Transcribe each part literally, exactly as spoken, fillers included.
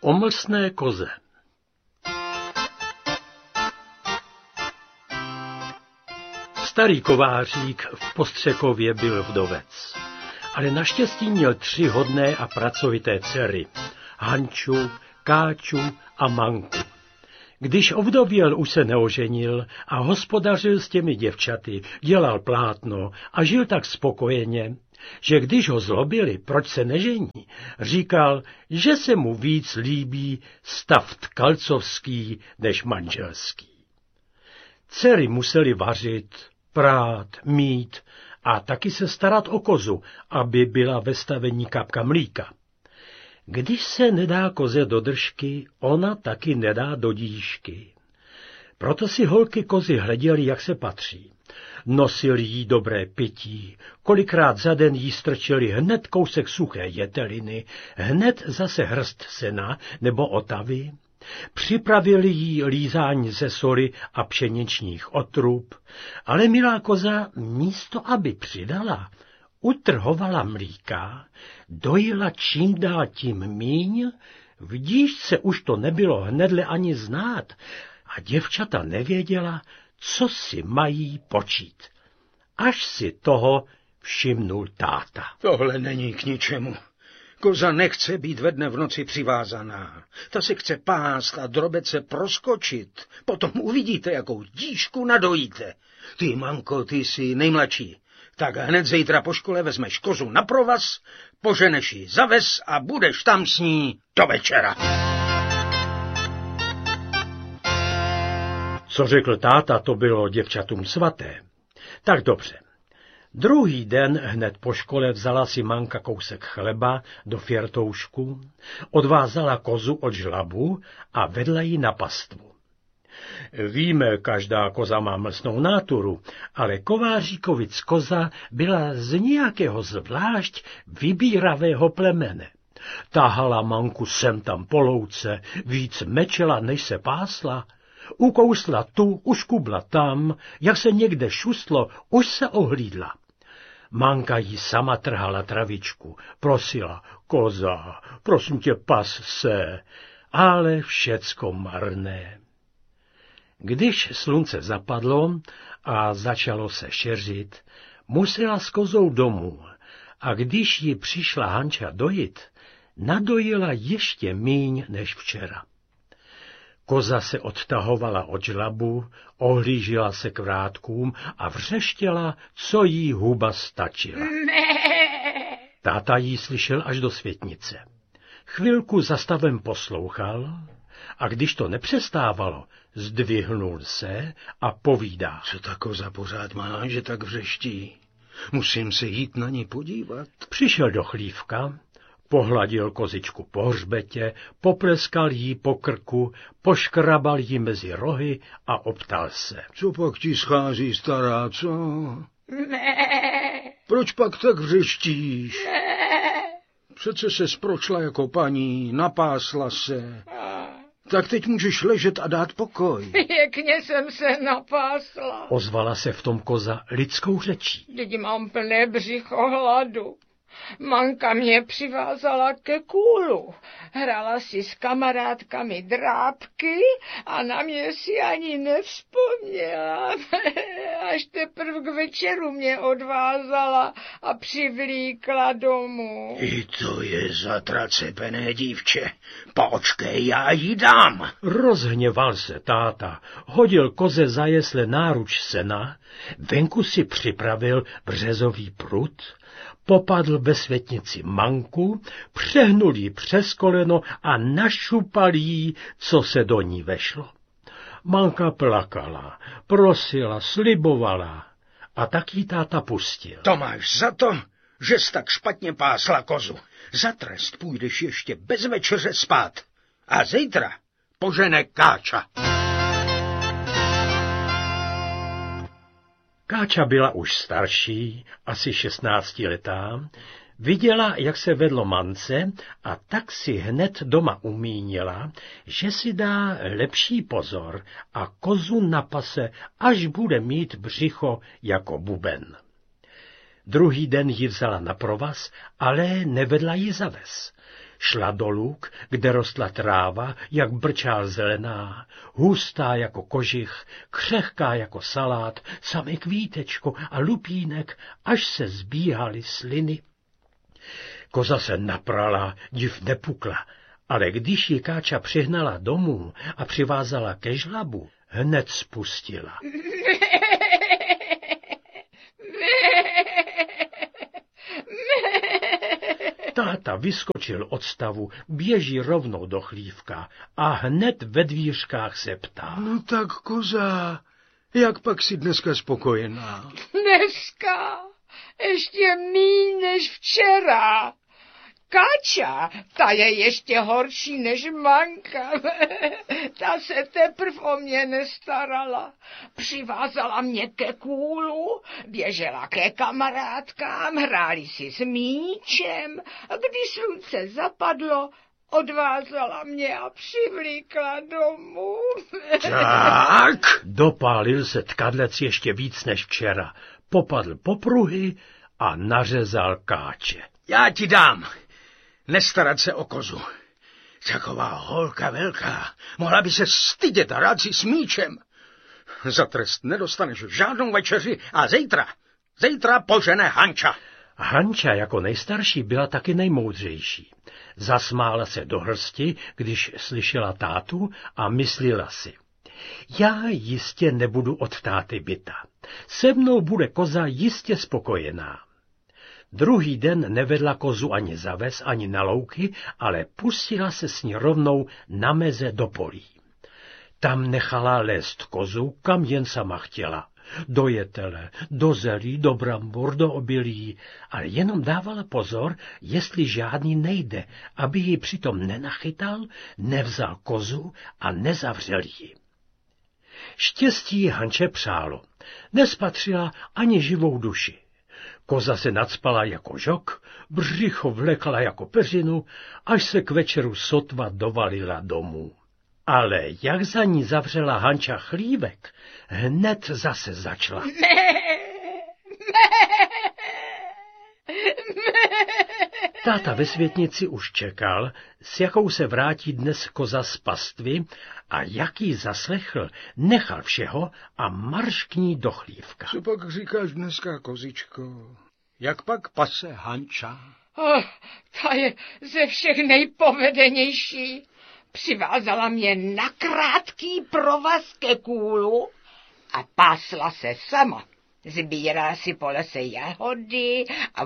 o mlsné koze. Starý kovářík v Postřekově byl vdovec, ale naštěstí měl tři hodné a pracovité dcery, Hanču, Káču a Manku. Když ovdověl, už se neoženil a hospodařil s těmi děvčaty, dělal plátno a žil tak spokojeně, že když ho zlobili, proč se nežení, říkal, že se mu víc líbí stav tkalcovský než manželský. Dcery museli vařit, prát, mít a taky se starat o kozu, aby byla ve stavení kapka mlíka. Když se nedá koze do držky, ona taky nedá do díšky. Proto si holky kozy hleděly, jak se patří. Nosili jí dobré pití, kolikrát za den jí strčili hned kousek suché jeteliny, hned zase hrst sena nebo otavy. Připravili jí lízání ze soli a pšeničních otrub, ale milá koza místo, aby přidala, utrhovala mlíka, dojila čím dál tím míň, v díšce už to nebylo hnedle ani znát a děvčata nevěděla, co si mají počít. Až si toho všimnul táta. Tohle není k ničemu. Koza nechce být ve dne v noci přivázaná. Ta se chce pást a drobet se proskočit. Potom uvidíte, jakou díšku nadojíte. Ty, Manko, ty jsi nejmladší. Tak hned zítra po škole vezmeš kozu na provaz, poženeš ji za ves a budeš tam s ní do večera. Co řekl táta, to bylo děvčatům svaté. Tak dobře. Druhý den hned po škole vzala si Manka kousek chleba do fěrtoušku, odvázala kozu od žlabu a vedla ji na pastvu. Víme, každá koza má mlsnou náturu, ale kováříkovic koza byla z nějakého zvlášť vybíravého plemene. Tahala Manku sem tam po louce, víc mečela, než se pásla. Ukousla tu, uškubla tam, jak se někde šustlo, už se ohlídla. Manka jí sama trhala travičku, prosila, koza, prosím tě, pas se, ale všecko marné. Když slunce zapadlo a začalo se šeřit, musela s kozou domů a když ji přišla Hanča dojit, nadojila ještě míň než včera. Koza se odtahovala od žlabu, ohlížila se k vrátkům a vřeštěla, co jí huba stačila. Táta jí slyšel až do světnice. Chvilku za stavem poslouchal a když to nepřestávalo, zdvihnul se a povídá. Co ta koza pořád má, že tak vřeští? Musím se jít na ní podívat. Přišel do chlívka, pohladil kozičku po hřbetě, popleskal jí po krku, poškrabal jí mezi rohy a optal se. Co pak ti schází, stará, co? Ne. Proč pak tak vřeštíš? Ne. Přece se spročla jako paní, napásla se. Tak teď můžeš ležet a dát pokoj. Pěkně jsem se napásla. Ozvala se v tom koza lidskou řečí. Teď mám plné břicho hladu. Manka mě přivázala ke kůlu. Hrala si s kamarádkami drápky a na mě si ani nevzpomněla. Až teprv k večeru mě odvázala a přivlíkla domů. I to je zatracepené dívče. Počkej, já jí dám. Rozhněval se táta, hodil koze za jesle náruč sena, venku si připravil březový prut, popadl ve světnici Manku, přehnul jí přes koleno a našupal jí, co se do ní vešlo. Manka plakala, prosila, slibovala a tak jí táta pustil. To máš za to, že jsi tak špatně pásla kozu. Za trest půjdeš ještě bez večeře spát. A zítra požene Káča. Káča byla už starší, asi šestnáctiletá, viděla, jak se vedlo Mance a tak si hned doma umínila, že si dá lepší pozor a kozu napase, až bude mít břicho jako buben. Druhý den ji vzala na provaz, ale nevedla ji za ves. Šla do luk, kde rostla tráva, jak brčál zelená, hustá jako kožich, křehká jako salát, samé kvítečko a lupínek, až se zbíhaly sliny. Koza se naprala, div nepukla, ale když ji Káča přihnala domů a přivázala ke žlabu, hned spustila. Táta vyskočil od stavu, běží rovnou do chlívka a hned ve dvířkách se ptá. No tak, koza, jak pak si dneska spokojená? Dneska ještě míň než včera. Káča, ta je ještě horší než Manka. Ta se teprv o mě nestarala. Přivázala mě ke kůlu, běžela ke kamarádkám, hráli si s míčem a když slunce zapadlo, odvázala mě a přivlíkla domů. Tak? Dopálil se tkadlec ještě víc než včera, popadl po pruhy a nařezal Káče. Já ti dám. Nestarat se o kozu. Taková holka velká. Mohla by se stydět a rád si s míčem. Za trest nedostaneš žádnou večeři a zítra, zítra požene Hanča. Hanča jako nejstarší byla taky nejmoudřejší. Zasmála se do hrsti, když slyšela tátu a myslela si. Já jistě nebudu od táty bita. Se mnou bude koza jistě spokojená. Druhý den nevedla kozu ani za ves, ani na louky, ale pustila se s ní rovnou na meze do polí. Tam nechala lézt kozu, kam jen sama chtěla. Do jetele, do zelí, do brambor, do obilí, ale jenom dávala pozor, jestli žádný nejde, aby ji přitom nenachytal, nevzal kozu a nezavřel ji. Štěstí Hanče přálo. Nespatřila ani živou duši. Koza se nacpala jako žok, břicho vlekala jako peřinu, až se k večeru sotva dovalila domů. Ale jak za ní zavřela Hanča chlívek, hned zase začala. Táta ve světnici už čekal, s jakou se vrátí dnes koza z pastvy, a jak jí zaslechl, nechal všeho a marš k ní do chlívka. Co pak říkáš dneska, kozičko? Jak pak pase Hanča? Oh, ta je ze všech nejpovedenější. Přivázala mě na krátký provaz ke kůlu a pásla se sama. Sbírala si po lese jahody a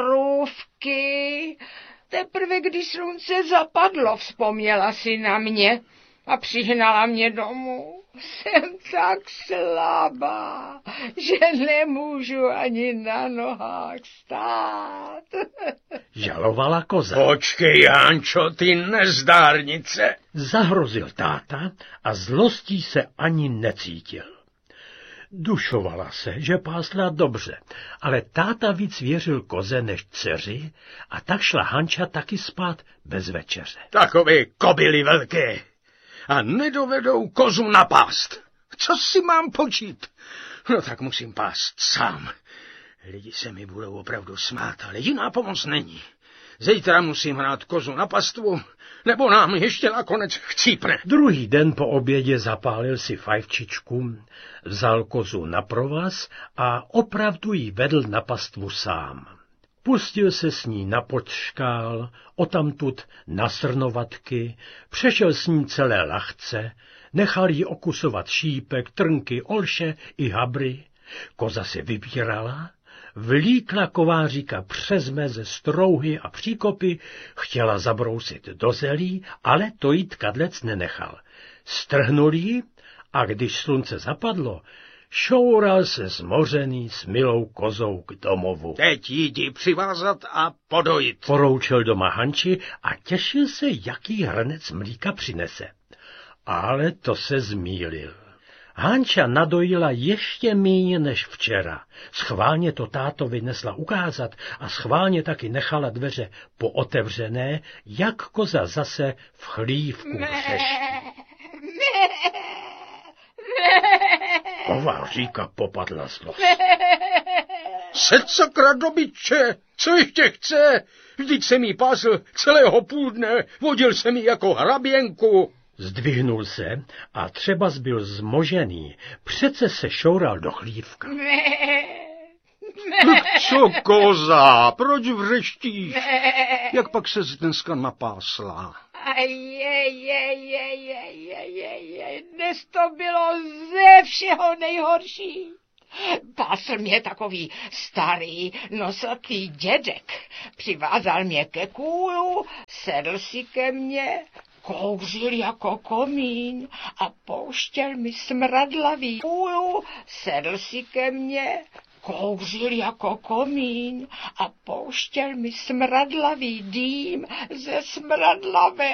borůvky. Teprve když slunce zapadlo, vzpomněla si na mě a přihnala mě domů. Jsem tak slabá, že nemůžu ani na nohách stát. Žalovala koza. Počkej, Hančo, ty nezdárnice. Zahrozil táta a zlostí se ani necítil. Dušovala se, že pásla dobře, ale táta víc věřil koze než dceři a tak šla Hanča taky spát bez večeře. Takové kobily velké a nedovedou kozu napást. Co si mám počít? No tak musím pást sám. Lidi se mi budou opravdu smát, ale jiná pomoc není. Zítra musím hrát kozu na pastvu, nebo nám ještě nakonec chcípne. Druhý den po obědě zapálil si fajfčičku, vzal kozu na provaz a opravdu ji vedl na pastvu sám. Pustil se s ní na počkál, odtamtud na srnovatky, přešel s ní celé lahce, nechal jí okusovat šípek, trnky, olše i habry. Koza se vybírala, vlíkla kováříka přes meze, strouhy a příkopy, chtěla zabrousit do zelí, ale to jí tkadlec nenechal. Strhnul ji a když slunce zapadlo, šoural se zmořený s milou kozou k domovu. Teď jdi přivázat a podojit. Poroučil doma Hanči a těšil se, jaký hrnec mlíka přinese. Ale to se zmýlil. Hanča nadojila ještě míň než včera. Schválně to tátovi nesla ukázat a schválně taky nechala dveře pootevřené, jak koza zase v chlívku vřeští. Kováříka popadla zlost. Set sakra dobytče, co ještě chce? Vždyť jsem jí pásl celého půl dne, vodil jsem jí jako hraběnku. Zdvihnul se a třeba byl zmožený, přece se šoural do chlívka. Co koza, proč vřeštíš? Jak pak se dneska napásla? A je, je, je, je, je, je, je, dnes to bylo ze všeho nejhorší. Pásl mě takový starý, nosatý dědek. Přivázal mě ke kůlu, sedl si ke mně, kouřil jako komín a pouštěl mi smradlavý kůlu, sedl si ke mně, kouřil jako komín a pouštěl mi smradlavý dým ze smradlavé